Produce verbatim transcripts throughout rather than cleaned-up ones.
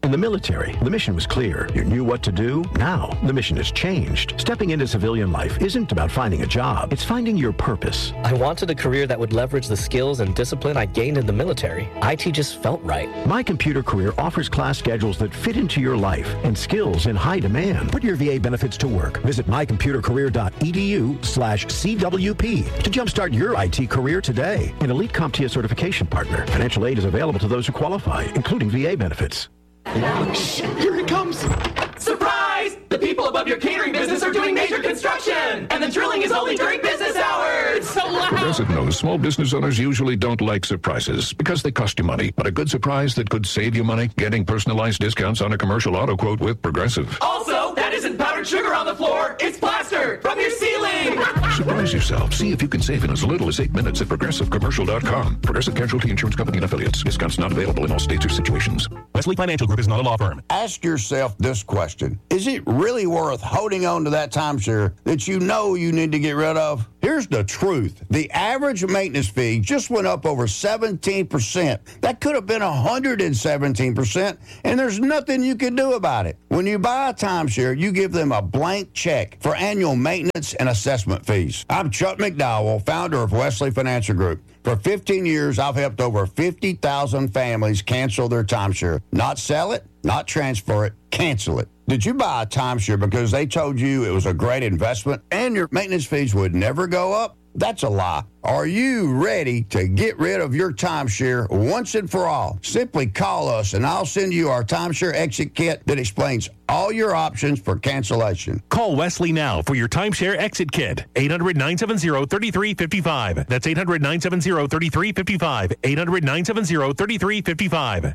In the military, the mission was clear. You knew what to do. Now, the mission has changed. Stepping into civilian life isn't about finding a job. It's finding your purpose. I wanted a career that would leverage the skills and discipline I gained in the military. I T just felt right. My Computer Career offers class schedules that fit into your life and skills in high demand. Put your V A benefits to work. Visit mycomputercareer.edu slash CWP to jumpstart your I T career today. An Elite CompTIA certification partner. Financial aid is available to those who qualify, including V A benefits. Shh, here it comes. Surprise! The people above your catering business are doing major construction, and the drilling is only during business hours. So loud. Progressive knows small business owners usually don't like surprises because they cost you money. But a good surprise that could save you money? Getting personalized discounts on a commercial auto quote with Progressive. Also, that isn't powdered sugar on the floor. It's plaster from your ceiling. Surprise yourself. See if you can save in as little as eight minutes at progressive commercial dot com. Progressive Casualty Insurance Company and Affiliates. Discounts not available in all states or situations. Wesley Financial Group is not a law firm. Ask yourself this question. Is it really worth holding on to that timeshare that you know you need to get rid of? Here's the truth. The average maintenance fee just went up over seventeen percent. That could have been one hundred seventeen percent, and there's nothing you can do about it. When you buy a timeshare, you give them a blank check for annual maintenance and assessment fees. I'm Chuck McDowell, founder of Wesley Financial Group. For fifteen years, I've helped over fifty thousand families cancel their timeshare. Not sell it, not transfer it, cancel it. Did you buy a timeshare because they told you it was a great investment and your maintenance fees would never go up? That's a lie. Are you ready to get rid of your timeshare once and for all? Simply call us and I'll send you our timeshare exit kit that explains all your options for cancellation. Call Wesley now for your timeshare exit kit. eight hundred, nine seven zero, three three five five. That's eight hundred, nine seven zero, three three five five. eight hundred, nine seven zero, three three five five.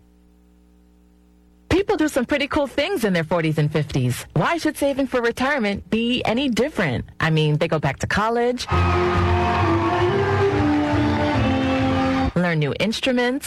People do some pretty cool things in their forties and fifties. Why should saving for retirement be any different? I mean, they go back to college, learn new instruments,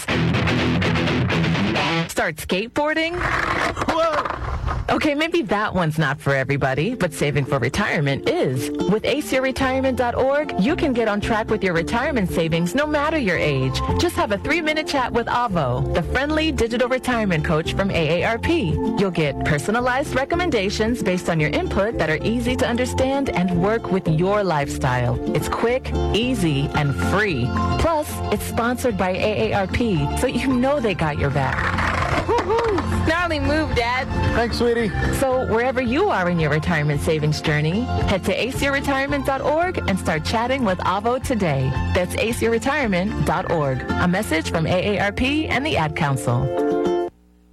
start skateboarding. Whoa! Okay, maybe that one's not for everybody, but saving for retirement is. With ace your retirement dot org, you can get on track with your retirement savings no matter your age. Just have a three-minute chat with Avo, the friendly digital retirement coach from A A R P. You'll get personalized recommendations based on your input that are easy to understand and work with your lifestyle. It's quick, easy, and free. Plus, it's sponsored by A A R P, so you know they got your back. Woo-hoo! Gnarly move, Dad. Thanks, sweetie. So wherever you are in your retirement savings journey, head to ace your retirement dot org and start chatting with Avo today. That's ace your retirement dot org. A message from A A R P and the Ad Council.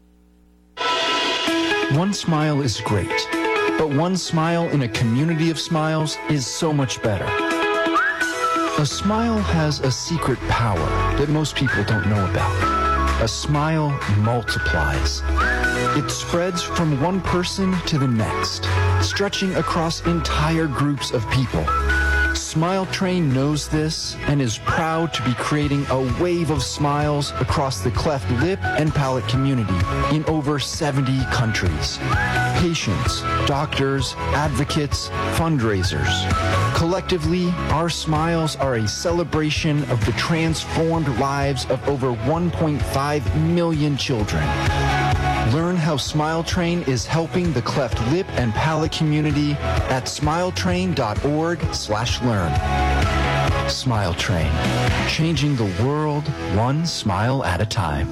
One smile is great, but one smile in a community of smiles is so much better. A smile has a secret power that most people don't know about. A smile multiplies. It spreads from one person to the next, stretching across entire groups of people. Smile Train knows this and is proud to be creating a wave of smiles across the cleft lip and palate community in over seventy countries. Patients, doctors, advocates, fundraisers. Collectively, our smiles are a celebration of the transformed lives of over one point five million children. Learn how Smile Train is helping the cleft lip and palate community at smiletrain.org slash learn. Smile Train, changing the world one smile at a time.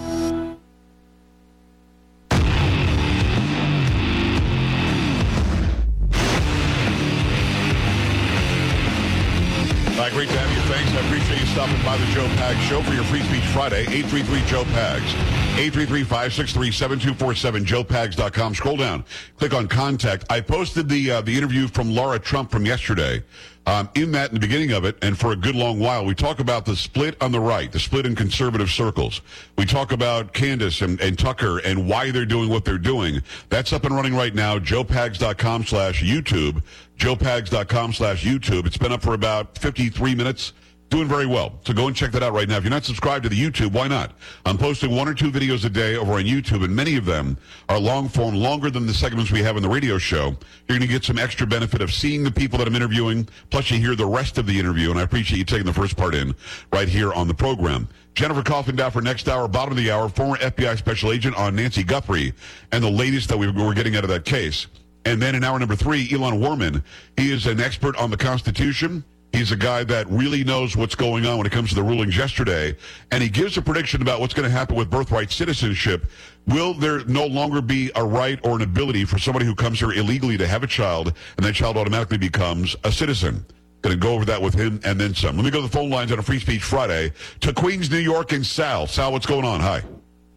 Uh, great to have you. Thanks. I appreciate you stopping by the Joe Pags Show for your Free Speech Friday. eight three three, Joe Pags. eight three three, five six three, seven two four seven, joe pags dot com. Scroll down. Click on Contact. I posted the uh, the interview from Laura Trump from yesterday. Um, in that, in the beginning of it, and for a good long while, we talk about the split on the right, the split in conservative circles. We talk about Candace and, and Tucker and why they're doing what they're doing. That's up and running right now, joe pags dot com slash YouTube, joe pags dot com slash YouTube. It's been up for about fifty-three minutes. Doing very well. So go and check that out right now. If you're not subscribed to the YouTube, why not? I'm posting one or two videos a day over on YouTube, and many of them are long form, longer than the segments we have in the radio show. You're going to get some extra benefit of seeing the people that I'm interviewing, plus you hear the rest of the interview, and I appreciate you taking the first part in right here on the program. Jennifer Coffin for next hour, bottom of the hour, former F B I special agent on Nancy Guthrie and the latest that we were getting out of that case. And then in hour number three, Elon Warman. He is an expert on the Constitution. He's a guy that really knows what's going on when it comes to the rulings yesterday, and he gives a prediction about what's going to happen with birthright citizenship. Will there no longer be a right or an ability for somebody who comes here illegally to have a child, and that child automatically becomes a citizen? Going to go over that with him and then some. Let me go to the phone lines on a Free Speech Friday to Queens, New York, and Sal. Sal, what's going on? Hi.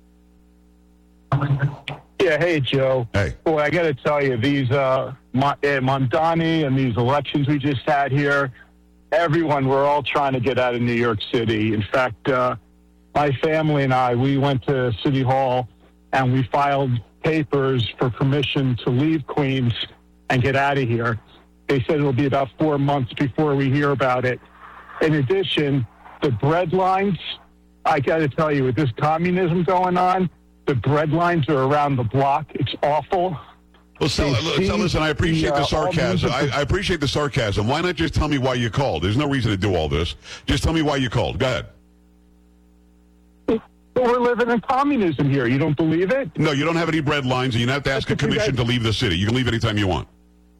Yeah, hey, Joe. Hey. Boy, I got to tell you, these uh, Mamdani and these elections we just had here, everyone, we're all trying to get out of New York City. In fact, uh, my family and I, we went to City Hall and we filed papers for permission to leave Queens and get out of here. They said it'll be about four months before we hear about it. In addition, the bread lines, I got to tell you, with this communism going on, the bread lines are around the block. It's awful. Well, so, so listen, I appreciate the, uh, the sarcasm. I, I appreciate the sarcasm. Why not just tell me why you called? There's no reason to do all this. Just tell me why you called. Go ahead. We're living in communism here. You don't believe it? No, you don't have any bread lines, and you don't have to ask That's a commission to leave the city. You can leave anytime you want.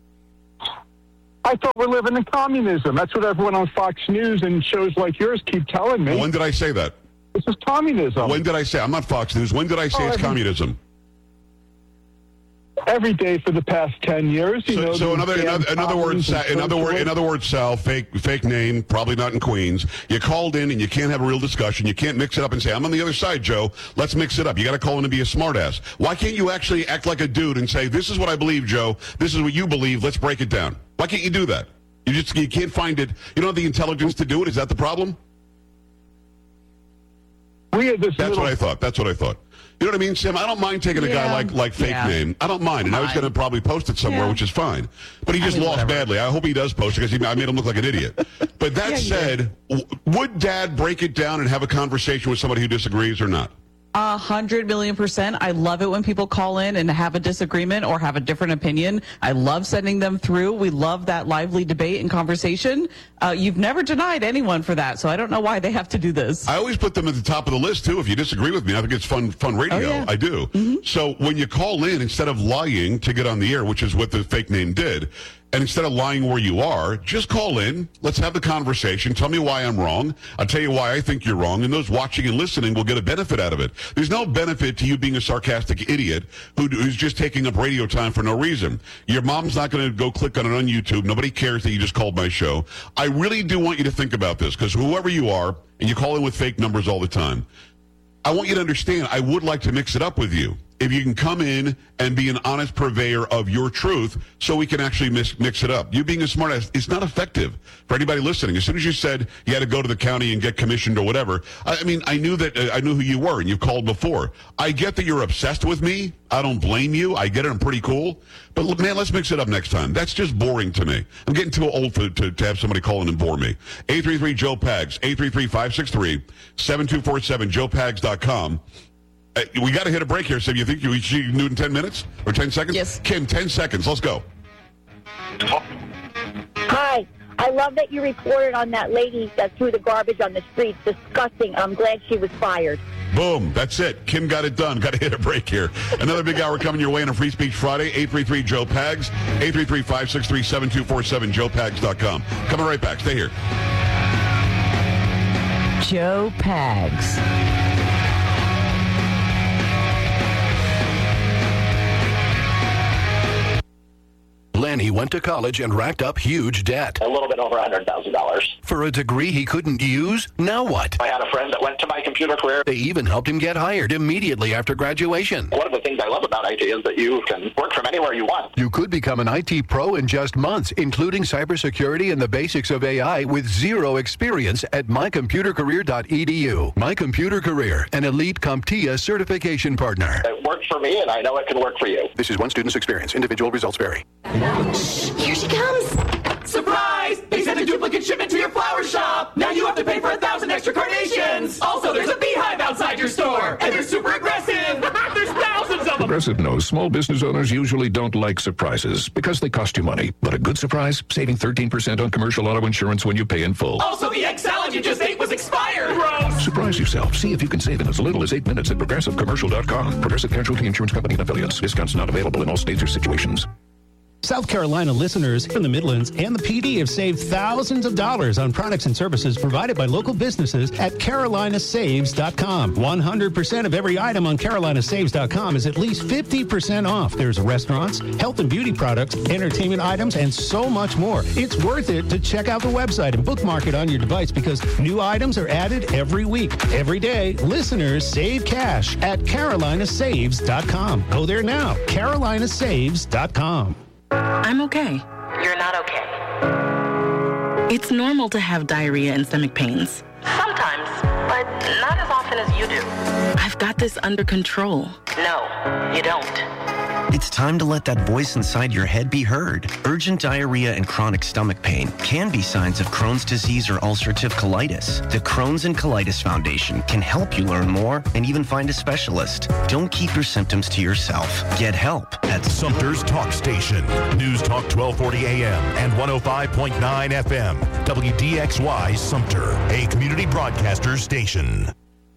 I thought we're living in communism. That's what everyone on Fox News and shows like yours keep telling me. When did I say that? This is communism. When did I say? I'm not Fox News. When did I say oh, it's every, communism? Every day for the past ten years. You so, know, so in other, in, other, in other words, in other words, in other words, Sal, fake, fake name, probably not in Queens. You called in and you can't have a real discussion. You can't mix it up and say, "I'm on the other side, Joe. Let's mix it up." You got to call in and be a smartass. Why can't you actually act like a dude and say, "This is what I believe, Joe. This is what you believe. Let's break it down." Why can't you do that? You just you can't find it. You don't have the intelligence to do it. Is that the problem? We had this That's little... what I thought. That's what I thought. You know what I mean, Sam? I don't mind taking a yeah. guy like like fake yeah. name. I don't mind, and I was going to probably post it somewhere, yeah. which is fine. But he just I mean, lost whatever. badly. I hope he does post it because I made him look like an idiot. But that yeah, said, w- would Dad break it down and have a conversation with somebody who disagrees or not? A hundred million percent. I love it when people call in and have a disagreement or have a different opinion. I love sending them through. We love that lively debate and conversation. Uh, you've never denied anyone for that, so I don't know why they have to do this. I always put them at the top of the list, too. If you disagree with me, I think it's fun fun radio. Oh, yeah. I do. Mm-hmm. So when you call in, instead of lying to get on the air, which is what the fake name did, and instead of lying where you are, just call in. Let's have the conversation. Tell me why I'm wrong. I'll tell you why I think you're wrong, and those watching and listening will get a benefit out of it. There's no benefit to you being a sarcastic idiot who, who's just taking up radio time for no reason. Your mom's not going to go click on it on YouTube. Nobody cares that you just called my show. I really do want you to think about this, because whoever you are, and you call in with fake numbers all the time, I want you to understand, I would like to mix it up with you. If you can come in and be an honest purveyor of your truth so we can actually mix, mix it up. You being a smartass, it's not effective for anybody listening. As soon as you said you had to go to the county and get commissioned or whatever, I, I mean, I knew that uh, I knew who you were and you've called before. I get that you're obsessed with me. I don't blame you. I get it. I'm pretty cool. But, man, let's mix it up next time. That's just boring to me. I'm getting too old for, to, to have somebody call in and bore me. eight three three Joe Pags, eight three three, five six three, seven two four seven, joe pags dot com. Uh, we got to hit a break here, so you think you should do it in ten minutes or ten seconds? Yes. Kim, ten seconds. Let's go. Hi. I love that you reported on that lady that threw the garbage on the streets. Disgusting. I'm glad she was fired. Boom. That's it. Kim got it done. Got to hit a break here. Another big hour coming your way on a Free Speech Friday. eight three three Joe Pags, eight three three, five six three, seven two four seven, joe pags dot com. Coming right back. Stay here. Joe Pags. Lenny went to college and racked up huge debt. A little bit over one hundred thousand dollars. For a degree he couldn't use? Now what? I had a friend that went to my computer career. They even helped him get hired immediately after graduation. One of the things I love about I T is that you can work from anywhere you want. You could become an I T pro in just months, including cybersecurity and the basics of A I with zero experience at my computer career dot e d u. My Computer Career, an elite CompTIA certification partner. It worked for me, and I know it can work for you. This is one student's experience. Individual results vary. Here she comes. Surprise! They sent a duplicate shipment to your flower shop. Now you have to pay for a thousand extra carnations. Also, there's a beehive outside your store, and they're super aggressive. There's thousands of them. Progressive knows small business owners usually don't like surprises because they cost you money. But a good surprise, saving thirteen percent on commercial auto insurance when you pay in full. Also, the egg salad you just ate was expired. Gross. Surprise yourself. See if you can save in as little as eight minutes at progressive commercial dot com. Progressive Casualty Insurance Company and affiliates. Discounts not available in all states or situations. South Carolina listeners from the Midlands and the P D have saved thousands of dollars on products and services provided by local businesses at carolina saves dot com. one hundred percent of every item on carolina saves dot com is at least fifty percent off. There's restaurants, health and beauty products, entertainment items, and so much more. It's worth it to check out the website and bookmark it on your device because new items are added every week. Every day, listeners save cash at carolina saves dot com. Go there now, carolina saves dot com. I'm okay. You're not okay. It's normal to have diarrhea and stomach pains. Sometimes, but not as often as you do. I've got this under control. No, you don't. It's time to let that voice inside your head be heard. Urgent diarrhea and chronic stomach pain can be signs of Crohn's disease or ulcerative colitis. The Crohn's and Colitis Foundation can help you learn more and even find a specialist. Don't keep your symptoms to yourself. Get help at Sumter's Talk Station. News Talk twelve forty A M and one oh five point nine F M. W D X Y Sumter, a community broadcaster station.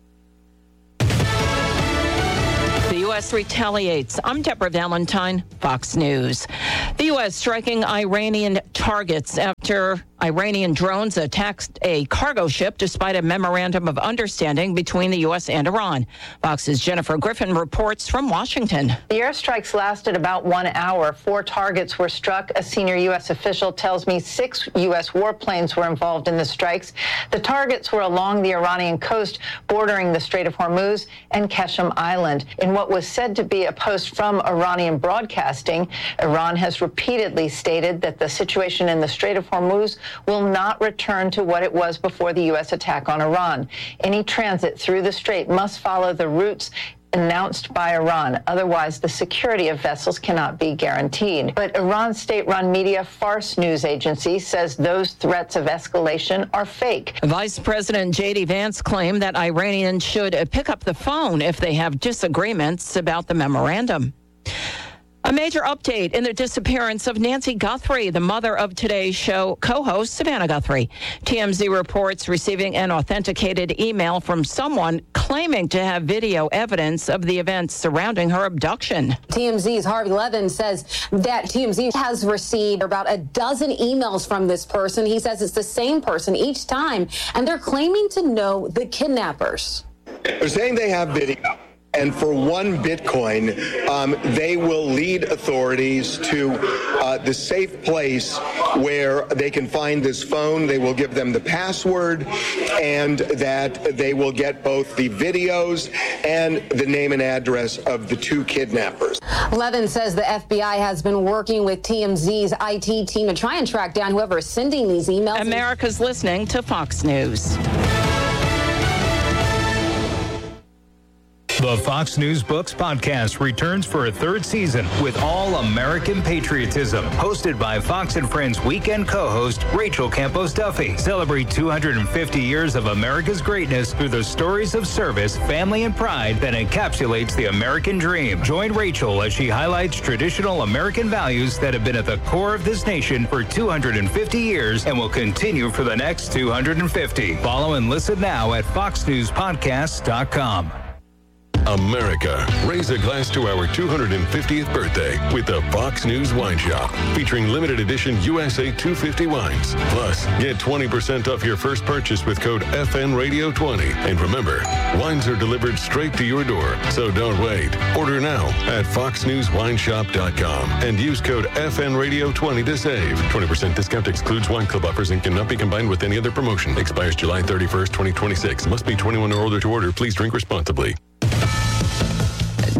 The U S retaliates. I'm Deborah Valentine, Fox News. The U S striking Iranian targets after Iranian drones attacked a cargo ship despite a memorandum of understanding between the U S and Iran. Fox's Jennifer Griffin reports from Washington. The airstrikes lasted about one hour. Four targets were struck. A senior U S official tells me six U S warplanes were involved in the strikes. The targets were along the Iranian coast bordering the Strait of Hormuz and Keshem Island. In what was said to be a post from Iranian broadcasting, Iran has repeatedly stated that the situation in the Strait of Hormuz will not return to what it was before the U S attack on Iran. Any transit through the strait must follow the routes announced by Iran. Otherwise, the security of vessels cannot be guaranteed. But Iran's state-run media Fars news agency says those threats of escalation are fake. Vice President J D Vance claimed that Iranians should pick up the phone if they have disagreements about the memorandum. A major update in the disappearance of Nancy Guthrie, the mother of Today's Show co-host Savannah Guthrie. T M Z reports receiving an authenticated email from someone claiming to have video evidence of the events surrounding her abduction. T M Z's Harvey Levin says that T M Z has received about a dozen emails from this person. He says it's the same person each time, and they're claiming to know the kidnappers. They're saying they have video. And for one Bitcoin, um, they will lead authorities to uh, the safe place where they can find this phone. They will give them the password, and that they will get both the videos and the name and address of the two kidnappers. Levin says the F B I has been working with T M Z's I T team to try and track down whoever is sending these emails. America's listening to Fox News. The Fox News Books podcast returns for a third season with All American Patriotism, hosted by Fox and Friends weekend co-host Rachel Campos Duffy. Celebrate two hundred fifty years of America's greatness through the stories of service, family, and pride that encapsulates the American dream. Join Rachel as she highlights traditional American values that have been at the core of this nation for two hundred fifty years and will continue for the next two hundred fifty. Follow and listen now at fox news podcast dot com. America, raise a glass to our two hundred fiftieth birthday with the Fox News Wine Shop, featuring limited edition U S A two fifty wines. Plus, get twenty percent off your first purchase with code F N Radio twenty. And remember, wines are delivered straight to your door, so don't wait. Order now at fox news wine shop dot com and use code F N Radio twenty to save. twenty percent discount excludes wine club offers and cannot be combined with any other promotion. Expires July thirty-first, twenty twenty-six. Must be twenty-one or older to order. Please drink responsibly.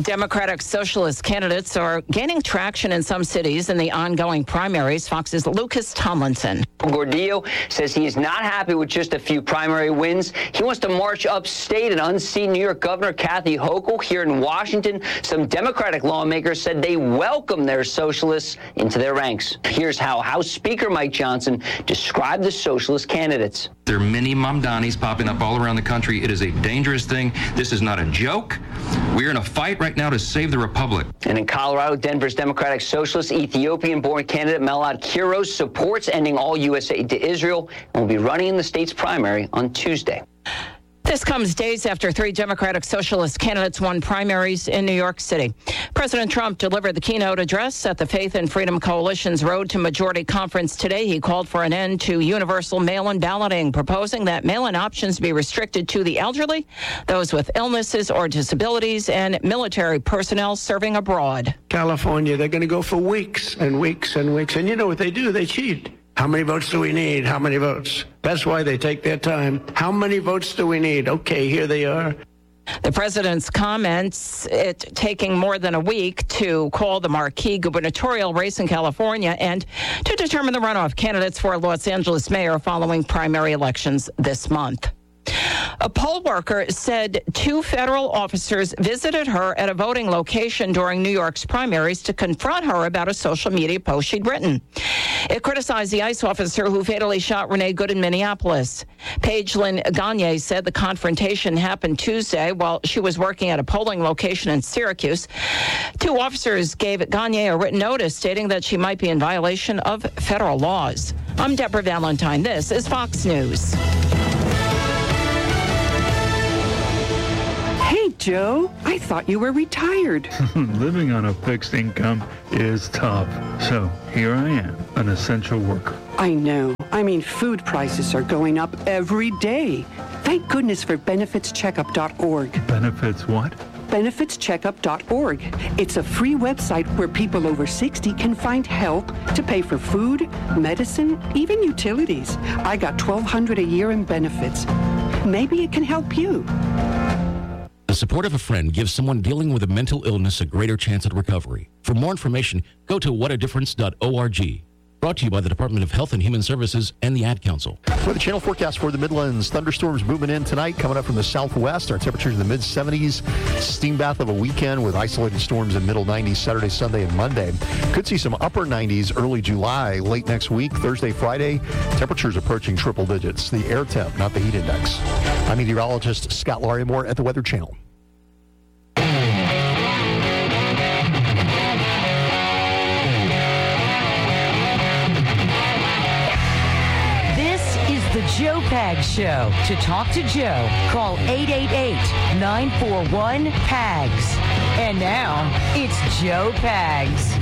Democratic Socialist candidates are gaining traction in some cities in the ongoing primaries. Fox's Lucas Tomlinson. Gordillo says he is not happy with just a few primary wins. He wants to march upstate and unseat New York Governor Kathy Hochul. Here in Washington, some Democratic lawmakers said they welcome their socialists into their ranks. Here's how House Speaker Mike Johnson described the socialist candidates. There are many Mamdanis popping up all around the country. It is a dangerous thing. This is not a joke. We're in a fight right now to save the republic. And in Colorado, Denver's Democratic Socialist Ethiopian-born candidate Melad Kiros supports ending all U S aid to Israel and will be running in the state's primary on Tuesday. This comes days after three Democratic Socialist candidates won primaries in New York City. President Trump delivered the keynote address at the Faith and Freedom Coalition's Road to Majority conference today. He called for an end to universal mail-in balloting, proposing that mail-in options be restricted to the elderly, those with illnesses or disabilities, and military personnel serving abroad. California, they're going to go for weeks and weeks and weeks. And you know what they do? They cheat. How many votes do we need? How many votes? That's why they take their time. How many votes do we need? Okay, here they are. The president's comments, it taking more than a week to call the marquee gubernatorial race in California and to determine the runoff candidates for Los Angeles mayor following primary elections this month. A poll worker said two federal officers visited her at a voting location during New York's primaries to confront her about a social media post she'd written. It criticized the ICE officer who fatally shot Renee Good in Minneapolis. Paige Lynn Gagne said the confrontation happened Tuesday while she was working at a polling location in Syracuse. Two officers gave Gagne a written notice stating that she might be in violation of federal laws. I'm Deborah Valentine. This is Fox News. Hey, Joe, I thought you were retired. Living on a fixed income is tough. So here I am, an essential worker. I know. I mean, food prices are going up every day. Thank goodness for benefits checkup dot org. Benefits what? benefits checkup dot org. It's a free website where people over sixty can find help to pay for food, medicine, even utilities. I got twelve hundred dollars a year in benefits. Maybe it can help you. The support of a friend gives someone dealing with a mental illness a greater chance at recovery. For more information, go to what a difference dot org. Brought to you by the Department of Health and Human Services and the Ad Council. For the channel forecast for the Midlands, thunderstorms moving in tonight, coming up from the southwest. Our temperatures in the mid seventies. Steam bath of a weekend with isolated storms in middle nineties Saturday, Sunday, and Monday. Could see some upper nineties early July, late next week, Thursday, Friday. Temperatures approaching triple digits. The air temp, not the heat index. I'm meteorologist Scott Larimore at the Weather Channel. The Joe Pags Show. To talk to Joe, call eight eight eight, nine four one, P A G S. And now, it's Joe Pags.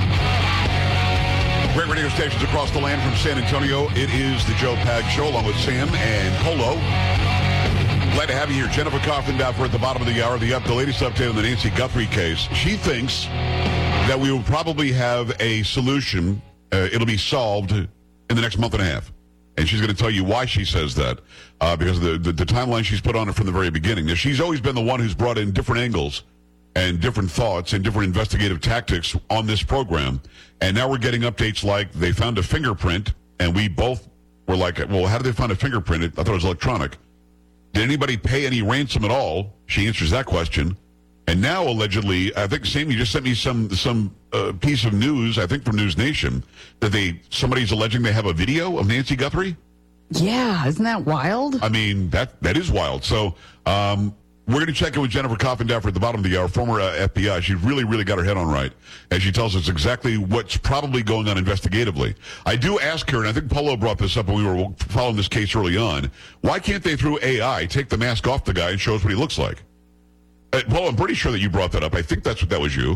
Great radio stations across the land from San Antonio. It is the Joe Pags Show along with Sam and Polo. Glad to have you here. Jennifer Coffindaffer at the bottom of the hour. The, up, the latest update on the Nancy Guthrie case. She thinks that we will probably have a solution. Uh, it'll be solved in the next month and a half. And she's going to tell you why she says that, uh, because of the, the, the timeline she's put on it from the very beginning. Now, she's always been the one who's brought in different angles and different thoughts and different investigative tactics on this program. And now we're getting updates like they found a fingerprint, and we both were like, well, how did they find a fingerprint? I thought it was electronic. Did anybody pay any ransom at all? She answers that question. And now, allegedly, I think, Sam, you just sent me some some uh, piece of news, I think from News Nation, that they somebody's alleging they have a video of Nancy Guthrie. Yeah, isn't that wild? I mean, that that is wild. So um, we're going to check in with Jennifer Coffindaffer at the bottom of the hour, former uh, F B I. She really, really got her head on right, as she tells us exactly what's probably going on investigatively. I do ask her, and I think Polo brought this up when we were following this case early on, why can't they, through A I, take the mask off the guy and show us what he looks like? Uh, Paul, I'm pretty sure that you brought that up. I think that's what that was you.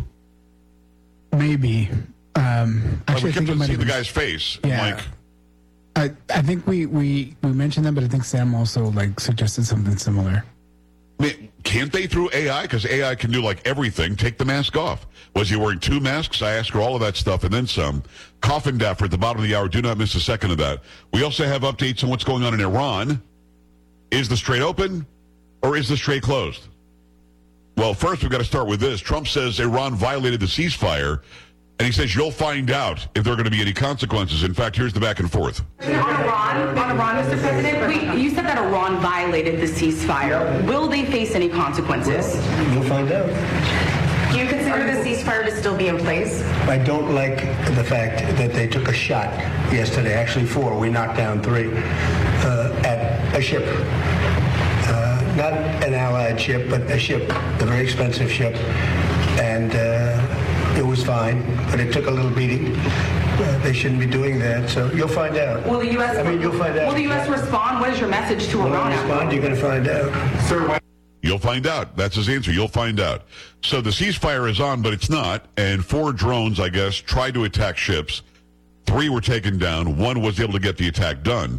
Maybe. Um, like actually, we I think kept it might seeing have the guy's face. Yeah. Like, I I think we, we, we mentioned that, but I think Sam also like suggested something similar. I mean, can't they through A I? Because A I can do like everything. Take the mask off. Was he wearing two masks? I asked her all of that stuff and then some. Coffindaffer at the bottom of the hour. Do not miss a second of that. We also have updates on what's going on in Iran. Is the strait open or is the strait closed? Well, first we've got to start with this. Trump says Iran violated the ceasefire, and he says you'll find out if there are going to be any consequences. In fact, here's the back and forth. On Iran, on Iran, Mister President, we, you said that Iran violated the ceasefire. Will they face any consequences? You'll find out. Do you consider the ceasefire to still be in place? I don't like the fact that they took a shot yesterday, actually four, we knocked down three, uh, at a ship. Uh, not an Allied ship, but a ship, a very expensive ship. And uh, it was fine, but it took a little beating. Uh, they shouldn't be doing that, so you'll find out. Will the U S I mean, you'll find out. Will the U S respond? What is your message to Will Iran? I respond? You're going to find out. Sir, why- You'll find out. That's his answer. You'll find out. So the ceasefire is on, but it's not. And four drones, I guess, tried to attack ships. Three were taken down. One was able to get the attack done.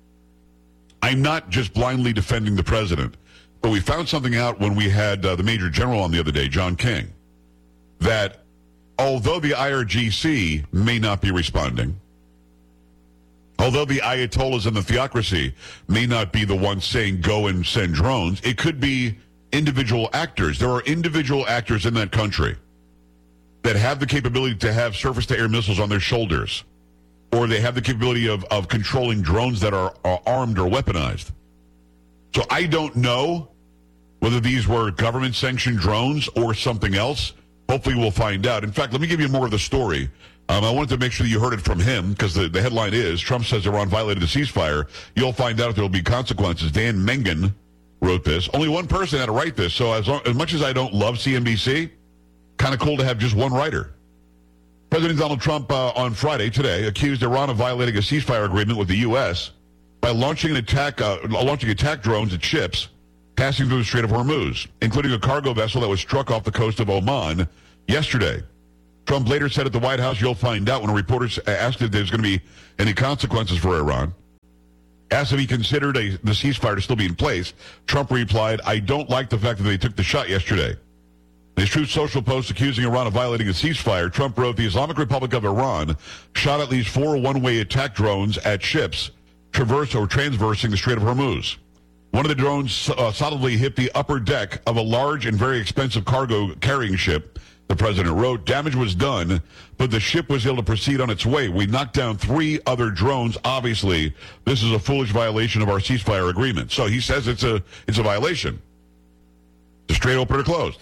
I'm not just blindly defending the president, but we found something out when we had uh, the Major General on the other day, John King, that although the I R G C may not be responding, although the Ayatollahs and the theocracy may not be the ones saying go and send drones, it could be individual actors. There are individual actors in that country that have the capability to have surface-to-air missiles on their shoulders, or they have the capability of, of controlling drones that are, are armed or weaponized. So I don't know whether these were government-sanctioned drones or something else. Hopefully we'll find out. In fact, let me give you more of the story. Um, I wanted to make sure that you heard it from him, because the, the headline is, Trump says Iran violated the ceasefire. You'll find out if there will be consequences. Dan Mengen wrote this. Only one person had to write this, so as, long, as much as I don't love C N B C, kind of cool to have just one writer. President Donald Trump uh, on Friday, today, accused Iran of violating a ceasefire agreement with the U S by launching an attack, uh, launching attack drones at ships passing through the Strait of Hormuz, including a cargo vessel that was struck off the coast of Oman yesterday. Trump later said at the White House, you'll find out, when reporters asked if there's going to be any consequences for Iran. Asked if he considered a, the ceasefire to still be in place, Trump replied, I don't like the fact that they took the shot yesterday. In his Truth Social post accusing Iran of violating a ceasefire, Trump wrote, the Islamic Republic of Iran shot at least four one-way attack drones at ships traverse or transversing the Strait of Hormuz. One of the drones uh, solidly hit the upper deck of a large and very expensive cargo carrying ship, the president wrote. Damage was done, but the ship was able to proceed on its way. We knocked down three other drones. Obviously, this is a foolish violation of our ceasefire agreement. So he says it's a it's a violation. It's straight open or closed.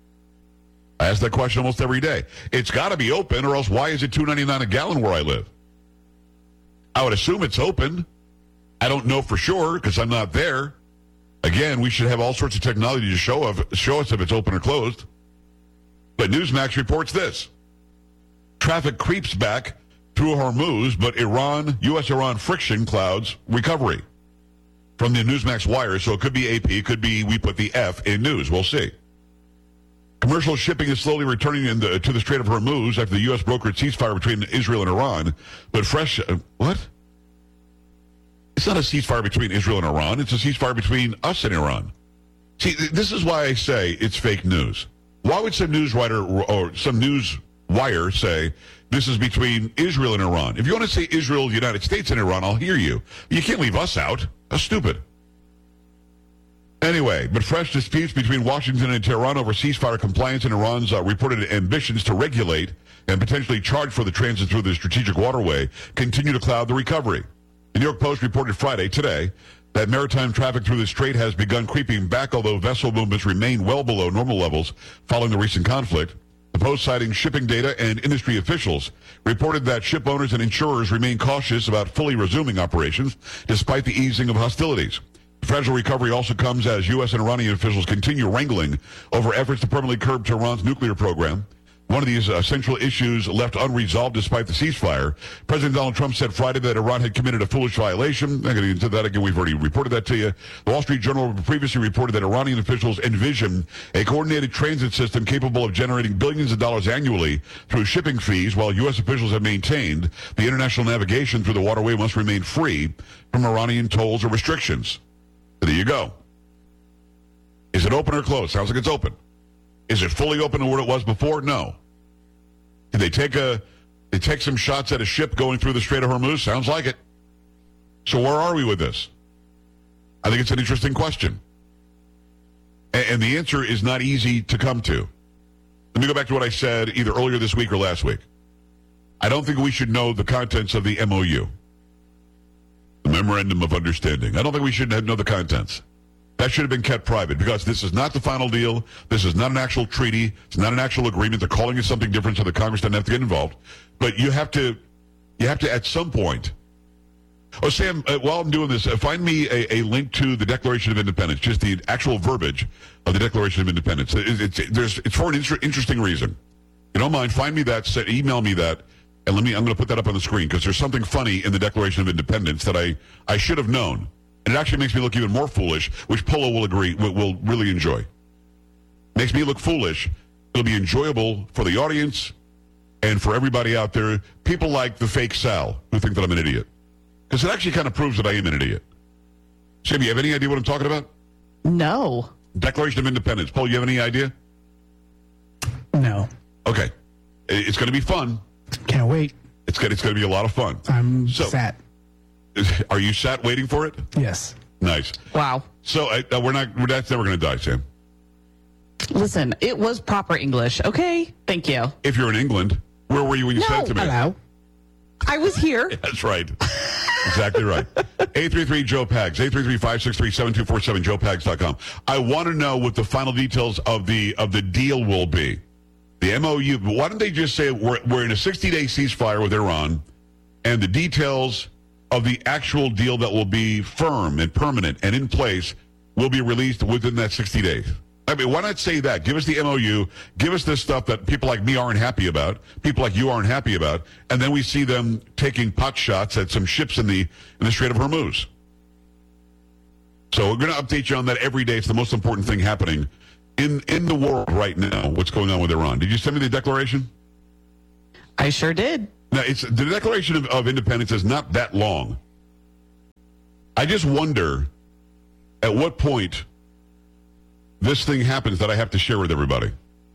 I ask that question almost every day. It's got to be open, or else why is it two ninety-nine a gallon where I live? I would assume it's open. I don't know for sure because I'm not there. Again, we should have all sorts of technology to show of, show us if it's open or closed. But Newsmax reports this. Traffic creeps back through Hormuz, but Iran, U S Iran friction clouds recovery. From the Newsmax wire, so it could be A P, it could be we put the F in news. We'll see. Commercial shipping is slowly returning in the, to the Strait of Hormuz after the U S brokered ceasefire between Israel and Iran. But fresh, uh, what? It's not a ceasefire between Israel and Iran. It's a ceasefire between us and Iran. See, this is why I say it's fake news. Why would some news writer or some news wire say this is between Israel and Iran? If you want to say Israel, the United States, and Iran, I'll hear you. You can't leave us out. That's stupid. Anyway, but fresh disputes between Washington and Tehran over ceasefire compliance and Iran's uh, reported ambitions to regulate and potentially charge for the transit through the strategic waterway continue to cloud the recovery. The New York Post reported Friday, today, that maritime traffic through the strait has begun creeping back, although vessel movements remain well below normal levels following the recent conflict. The Post, citing shipping data and industry officials, reported that ship owners and insurers remain cautious about fully resuming operations despite the easing of hostilities. The fragile recovery also comes as U S and Iranian officials continue wrangling over efforts to permanently curb Tehran's nuclear program. One of these uh, central issues left unresolved despite the ceasefire. President Donald Trump said Friday that Iran had committed a foolish violation. I'm going to get into that again. We've already reported that to you. The Wall Street Journal previously reported that Iranian officials envision a coordinated transit system capable of generating billions of dollars annually through shipping fees, while U S officials have maintained the international navigation through the waterway must remain free from Iranian tolls or restrictions. So there you go. Is it open or closed? Sounds like it's open. Is it fully open to what it was before? No. Did they take a they take some shots at a ship going through the Strait of Hormuz? Sounds like it. So where are we with this? I think it's an interesting question. And, and the answer is not easy to come to. Let me go back to what I said either earlier this week or last week. I don't think we should know the contents of the M O U, the Memorandum of Understanding. I don't think we should know the contents. That should have been kept private because this is not the final deal. This is not an actual treaty. It's not an actual agreement. They're calling it something different so the Congress doesn't have to get involved. But you have to, you have to at some point. Oh, Sam, uh, while I'm doing this, uh, find me a, a link to the Declaration of Independence, just the actual verbiage of the Declaration of Independence. It, it's, it, there's, it's for an inter- interesting reason. You don't mind, find me that, send, email me that, and let me. I'm going to put that up on the screen because there's something funny in the Declaration of Independence that I, I should have known. And it actually makes me look even more foolish, which Polo will agree, will, will really enjoy. Makes me look foolish. It'll be enjoyable for the audience and for everybody out there, people like the fake Sal who think that I'm an idiot. Because it actually kind of proves that I am an idiot. Sam, you have any idea what I'm talking about? No. Declaration of Independence. Paul, you have any idea? No. Okay. It's going to be fun. Can't wait. It's going, it's going to be a lot of fun. I'm so, sat. Are you sat waiting for it? Yes. Nice. Wow. So uh, we're not, we're, that's never going to die, Sam. Listen, it was proper English, okay? Thank you. If you're in England, where were you when you no. said it to me? Hello. I was here. That's right. Exactly right. eight three three Joe Pags, eight three three, five six three, seven two four seven, joe pags dot com. I want to know what the final details of the of the deal will be. The M O U, why don't they just say we're, we're in a sixty-day ceasefire with Iran, and the details of the actual deal that will be firm and permanent and in place will be released within that sixty days. I mean, why not say that? Give us the M O U, give us this stuff that people like me aren't happy about, people like you aren't happy about, and then we see them taking pot shots at some ships in the in the Strait of Hormuz. So we're going to update you on that every day. It's the most important thing happening in, in the world right now, what's going on with Iran. Did you send me the declaration? I sure did. Now, it's, the Declaration of, of Independence is not that long. I just wonder at what point this thing happens that I have to share with everybody.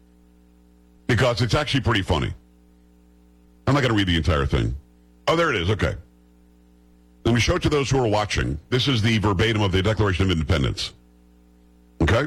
Because it's actually pretty funny. I'm not going to read the entire thing. Oh, there it is. Okay. Let me show it to those who are watching. This is the verbatim of the Declaration of Independence. Okay?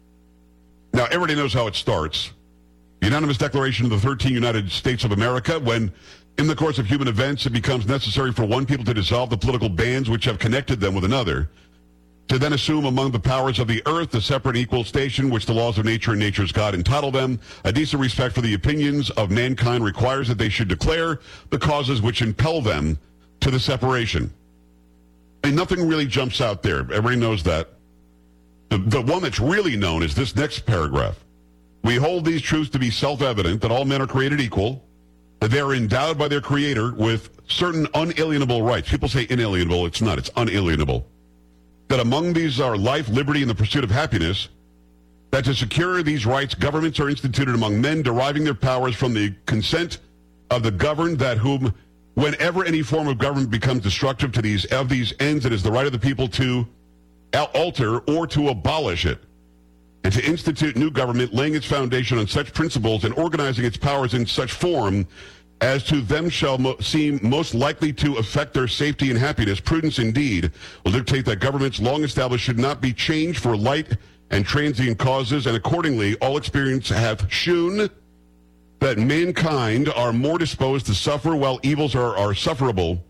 Now, everybody knows how it starts. Unanimous declaration of the thirteen United States of America. When, in the course of human events, it becomes necessary for one people to dissolve the political bands which have connected them with another, to then assume among the powers of the earth the separate equal station which the laws of nature and nature's God entitle them. A decent respect for the opinions of mankind requires that they should declare the causes which impel them to the separation. And nothing really jumps out there. Everybody knows that. The, the one that's really known is this next paragraph. We hold these truths to be self-evident, that all men are created equal, that they are endowed by their Creator with certain unalienable rights. People say inalienable. It's not. It's unalienable. That among these are life, liberty, and the pursuit of happiness, that to secure these rights, governments are instituted among men, deriving their powers from the consent of the governed, that whom, whenever any form of government becomes destructive to these of these ends, it is the right of the people to alter or to abolish it, and to institute new government, laying its foundation on such principles and organizing its powers in such form as to them shall mo- seem most likely to affect their safety and happiness. Prudence, indeed, will dictate that governments long established should not be changed for light and transient causes, and accordingly, all experience have shewn that mankind are more disposed to suffer while evils are, are sufferable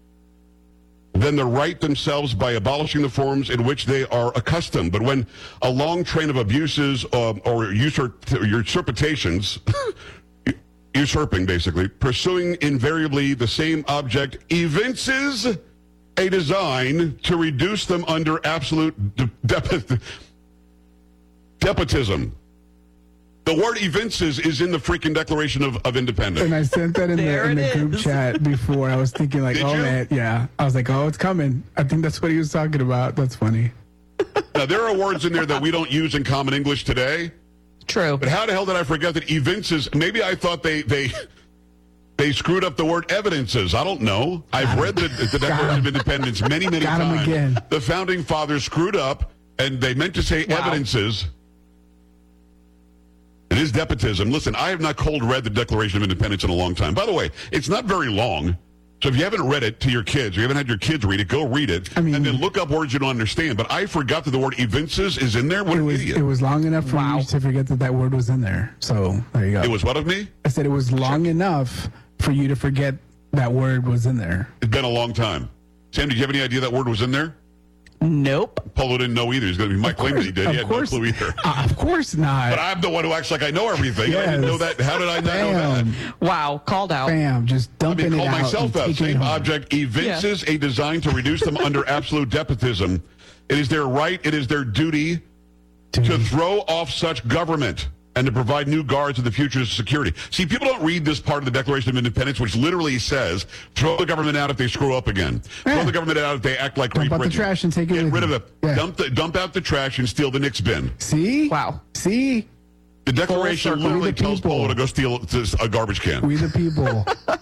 than the right themselves by abolishing the forms in which they are accustomed. But when a long train of abuses uh, or usurp- usurpations, usurping basically, pursuing invariably the same object, evinces a design to reduce them under absolute de- de- despotism. The word evinces is in the freaking Declaration of, of Independence. And I sent that in the, in the group chat before. I was thinking like, Did oh you? man, yeah. I was like, oh, it's coming. I think that's what he was talking about. That's funny. Now, there are words in there that we don't use in common English today. True. But how the hell did I forget that evinces? Maybe I thought they they they screwed up the word evidences. I don't know. I've read the, the Declaration of Independence many, many Got him times. again. The founding fathers screwed up, and they meant to say Wow. evidences. It is despotism. Listen, I have not cold read the Declaration of Independence in a long time. By the way, it's not very long. So if you haven't read it to your kids, or you haven't had your kids read it, go read it, I mean, and then look up words you don't understand. But I forgot that the word evinces is in there. What it an was, idiot. It was long enough for Wow. you to forget that that word was in there. So there you go. It was what of me? I said it was long enough for you to forget that word was in there. It's been a long time. Sam, did you have any idea that word was in there? Nope. Polo didn't know either. He's going to be my claim that he did. He had course, no clue either. Uh, of course not. But I'm the one who acts like I know everything. Yes. I didn't know that. How did I not know that? Wow, called out. Bam, just Let dumping me it call out. myself and out. taking it Same home. object evinces a design to reduce them under absolute despotism. It is their right, it is their duty to throw off such government and to provide new guards of the future's security. See, people don't read this part of the Declaration of Independence, which literally says, throw the government out if they screw up again. Yeah. Throw the government out if they act like Great Dump out the Britain. trash and take it Get with rid you. of it. Yeah. Dump, the, dump out the trash and steal the Knicks bin. See? Wow. See? The Declaration circle. literally We the tells people. Polo to go steal a garbage can. We the people.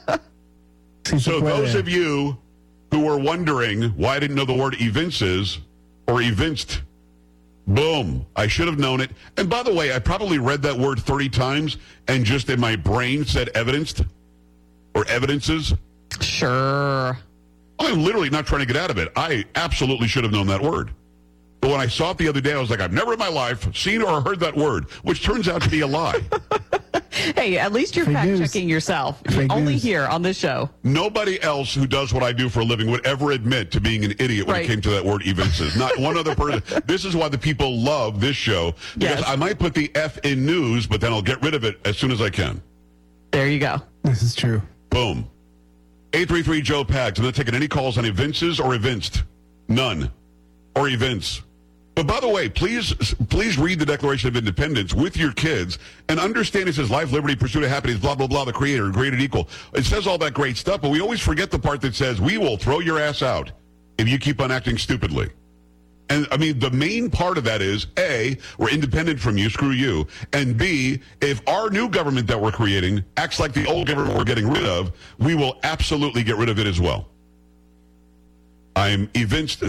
Si So se puede. those of you who were wondering why I didn't know the word evinces or evinced, boom, I should have known it. And by the way, I probably read that word thirty times and just in my brain said evidenced or evidences. Sure. I'm literally not trying to get out of it. I absolutely should have known that word. But when I saw it the other day, I was like, I've never in my life seen or heard that word, which turns out to be a lie. Hey, at least you're Fake fact news. checking yourself. Fake Only news. here on this show. Nobody else who does what I do for a living would ever admit to being an idiot when Right. it came to that word evinces. Not one other person. This is why the people love this show. Because Yes. I might put the F in news, but then I'll get rid of it as soon as I can. There you go. This is true. Boom. eight three three Joe Pags. I'm not taking any calls on evinces or evinced. None. Or evince. But by the way, please please read the Declaration of Independence with your kids and understand it says life, liberty, pursuit of happiness, blah, blah, blah, the Creator, created equal. It says all that great stuff, but we always forget the part that says we will throw your ass out if you keep on acting stupidly. And, I mean, the main part of that is, A, we're independent from you, screw you, and B, if our new government that we're creating acts like the old government we're getting rid of, we will absolutely get rid of it as well. I'm evinced